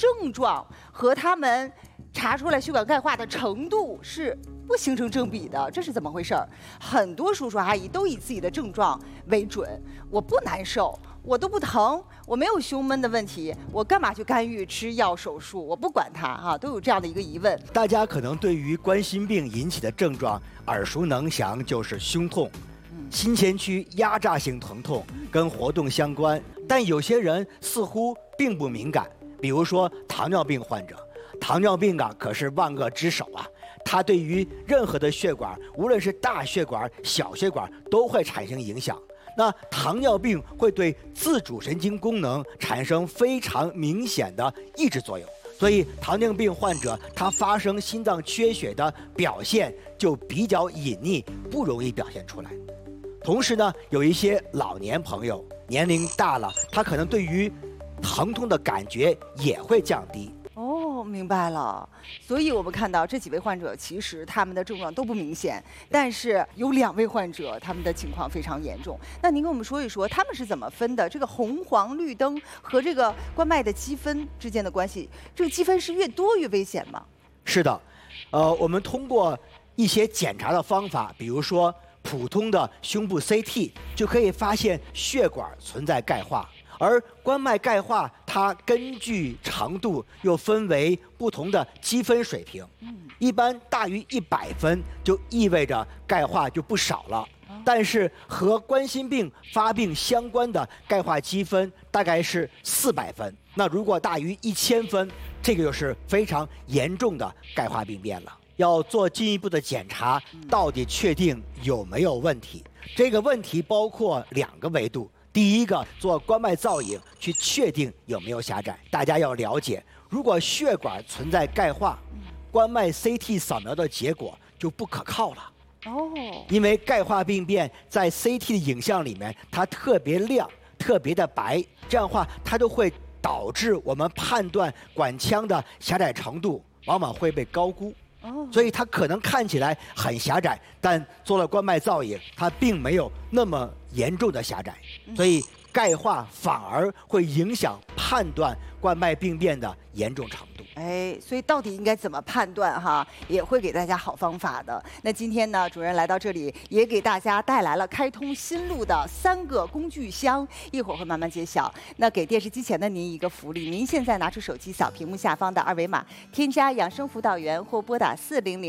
症状和他们查出来血管钙化的程度是不形成正比的，这是怎么回事儿？很多叔叔阿姨都以自己的症状为准，我不难受，我都不疼，我没有胸闷的问题，我干嘛去干预吃药手术？我不管它啊，都有这样的一个疑问。 大家可能对于冠心病引起的症状耳熟能详，就是胸痛、心前区压榨性疼痛跟活动相关，但有些人似乎并不敏感，比如说糖尿病患者。糖尿病啊，可是万恶之首啊！它对于任何的血管，无论是大血管、小血管，都会产生影响。那糖尿病会对自主神经功能产生非常明显的抑制作用，所以糖尿病患者他发生心脏缺血的表现就比较隐匿，不容易表现出来。同时呢，有一些老年朋友年龄大了，他可能对于疼痛的感觉也会降低。 哦，明白了。所以我们看到这几位患者，其实他们的症状都不明显，但是有2位患者，他们的情况非常严重。那您跟我们说一说，他们是怎么分的？这个红黄绿灯和这个冠脉的积分之间的关系，这个积分是越多越危险吗？ 是的，我们通过一些检查的方法，比如说普通的胸部 CT， 就可以发现血管存在钙化。而冠脉钙化，它根据长度又分为不同的积分水平。一般大于100分，就意味着钙化就不少了。但是和冠心病发病相关的钙化积分大概是400分。那如果大于1000分，这个就是非常严重的钙化病变了。要做进一步的检查，到底确定有没有问题。这个问题包括2个维度。第一个，做冠脉造影去确定有没有狭窄。大家要了解，如果血管存在钙化，冠脉 CT 扫描的结果就不可靠了。因为钙化病变在 CT 的影像里面，它特别亮、特别的白，这样的话它就会导致我们判断管腔的狭窄程度往往会被高估。所以它可能看起来很狭窄，但做了冠脉造影，它并没有那么严重的狭窄，所以钙化反而会影响判断冠脉病变的严重程度。 所以到底应该怎么判断哈，也会给大家好方法的。那今天呢，主任来到这里，也给大家带来了开通心路的3个工具箱，一会儿会慢慢揭晓。那给电视机前的您一个福利，您现在拿出手机扫屏幕下方的2维码，添加养生辅导员或拨打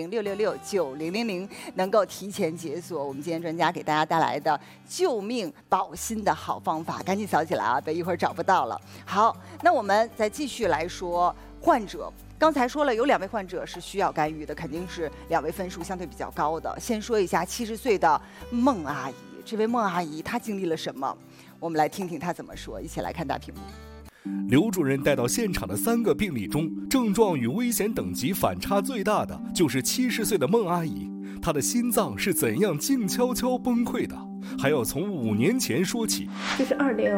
400-666-9000，能够提前解锁我们今天专家给大家带来的救命保心的好方法，赶紧扫起来啊，别一会儿找不到了。好，那我们再继续来说。患者刚才说了，有2位患者是需要干预的，肯定是2位分数相对比较高的。先说一下70岁的孟阿姨，这位孟阿姨她经历了什么？我们来听听她怎么说，一起来看大屏幕。 刘主任带到现场的3个病例中，症状与危险等级反差最大的就是70岁的孟阿姨，她的心脏是怎样静悄悄崩溃的，还要从5年前说起。 就是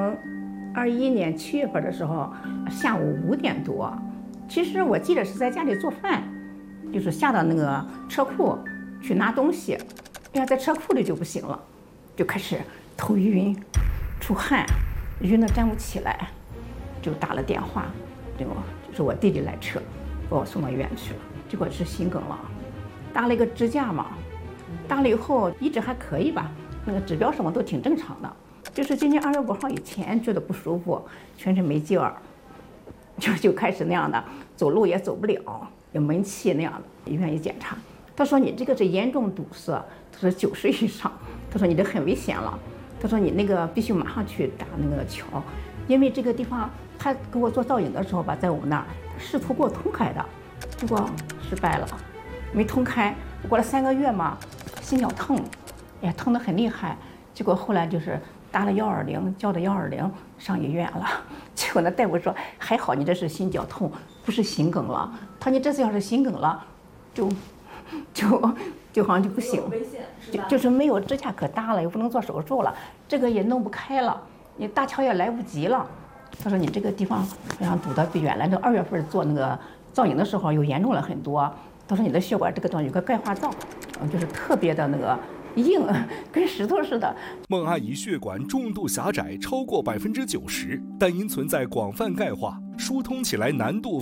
2021年7月份的时候，下午5点多。其实我记得是在家里做饭，就是下到那个车库去拿东西，在车库里就不行了，就开始头晕、出汗，晕得站不起来，就打了电话，就是我弟弟来车，把我送到医院去了，结果是心梗了，搭了一个支架嘛，搭了以后一直还可以吧，那个指标什么都挺正常的，就是今年2月5号以前觉得不舒服，全身没劲儿。就开始那样的，走路也走不了，有闷气那样的。医院一检查，他说你这个是严重堵塞，他说90以上，他说你这很危险了，他说你那个必须马上去打那个桥，因为这个地方他给我做造影的时候吧，在我们那儿试图给我通开的，结果失败了，没通开。过了3个月嘛，心绞痛，疼得很厉害，结果后来就是打了120，叫的120上医院了。结果那大夫说还好你这是心绞痛，不是心梗了。他说你这次要是心梗了，就好像就不行，就是没有支架可搭了，又不能做手术了，这个也弄不开了，你搭桥也来不及了。他说你这个地方非常堵得比原来这2月份做那个造影的时候又严重了很多。他说你的血管这个地方有个钙化灶，就是特别的那个硬，跟石头似的。 孟阿姨血管重度狭窄超过90%，但因存在广泛钙化，疏通起来难度